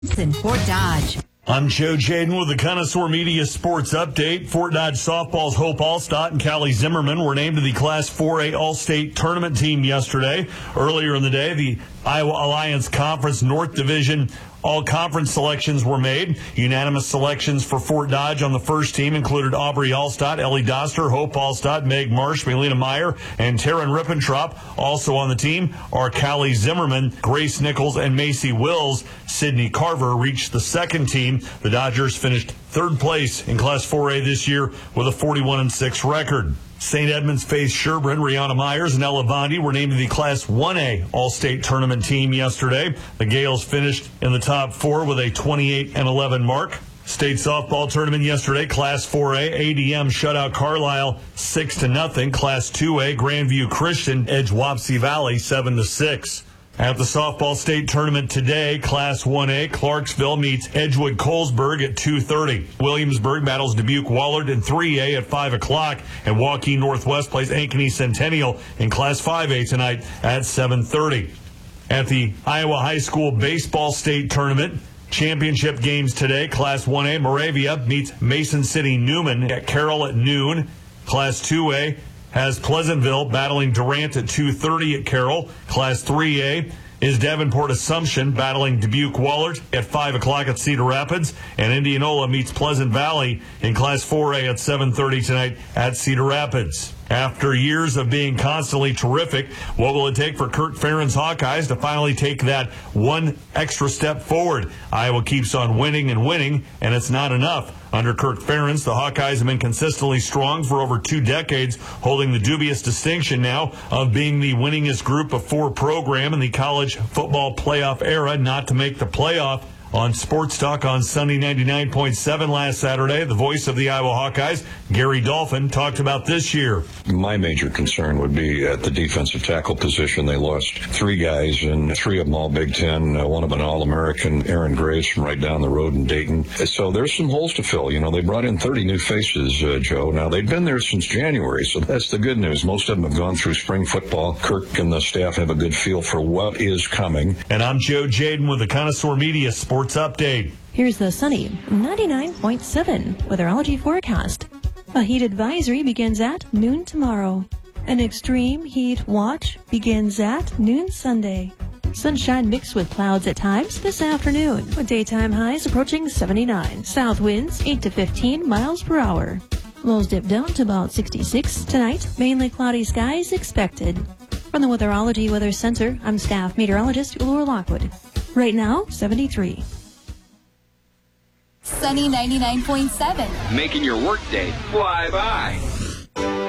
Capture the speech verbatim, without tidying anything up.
in Fort Dodge. I'm Joe Jaden with the Connoisseur Media Sports Update. Fort Dodge softball's Hope Allstott and Callie Zimmerman were named to the Class four A All-State Tournament team yesterday. Earlier in the day, the Iowa Alliance Conference North Division all-conference selections were made. Unanimous selections for Fort Dodge on the first team included Aubrey Allstott, Ellie Doster, Hope Allstott, Meg Marsh, Melina Meyer, and Taryn Rippentrop. Also on the team are Callie Zimmerman, Grace Nichols, and Macy Wills. Sydney Carver reached the second team. The Dodgers finished third place in Class four A this year with a forty-one and six record. Saint Edmunds Faith Sherburne, Rihanna Myers, and Ella Bondi were named to the Class one A All-State Tournament team yesterday. The Gales finished in the top four with a twenty-eight and eleven mark. State softball tournament yesterday, Class four A, A D M shut out Carlisle six to nothing. Class two A, Grandview Christian edged Wapsie Valley seven to six. At the softball state tournament today, Class one A, Clarksville meets Edgewood Colesburg at two thirty. Williamsburg battles Dubuque Wahlert in three A at five o'clock, and Waukee Northwest plays Ankeny Centennial in Class five A tonight at seven thirty. At the Iowa High School baseball state tournament, championship games today, Class one A, Moravia meets Mason City Newman at Carroll at noon. Class two A has Pleasantville battling Durant at two thirty at Carroll. Class three A is Davenport Assumption battling Dubuque Wahlert at five o'clock at Cedar Rapids. And Indianola meets Pleasant Valley in Class four A at seven thirty tonight at Cedar Rapids. After years of being constantly terrific, what will it take for Kirk Ferentz Hawkeyes to finally take that one extra step forward? Iowa keeps on winning and winning, and it's not enough. Under Kirk Ferentz, the Hawkeyes have been consistently strong for over two decades, holding the dubious distinction now of being the winningest group of four program in the college football playoff era not to make the playoff. On Sports Talk on Sunday ninety-nine point seven last Saturday, the voice of the Iowa Hawkeyes, Gary Dolphin, talked about this year. My major concern would be at the defensive tackle position. They lost three guys, and three of them all Big Ten. Uh, one of them an All-American, Aaron Graves from right down the road in Dayton. So there's some holes to fill. You know, they brought in thirty new faces, uh, Joe. Now, they've been there since January, so that's the good news. Most of them have gone through spring football. Kirk and the staff have a good feel for what is coming. And I'm Joe Jaden with the Connoisseur Media Sports Update. Here's the sunny ninety-nine point seven weatherology forecast. A heat advisory begins at noon tomorrow. An extreme heat watch begins at noon Sunday. Sunshine mixed with clouds at times this afternoon, with daytime highs approaching seventy-nine. South winds eight to fifteen miles per hour. Lows dip down to about sixty-six tonight. Mainly cloudy skies expected. From the Weatherology Weather Center, I'm staff meteorologist Laura Lockwood. Right now, seventy-three. Sunny ninety-nine point seven. Making your workday fly by.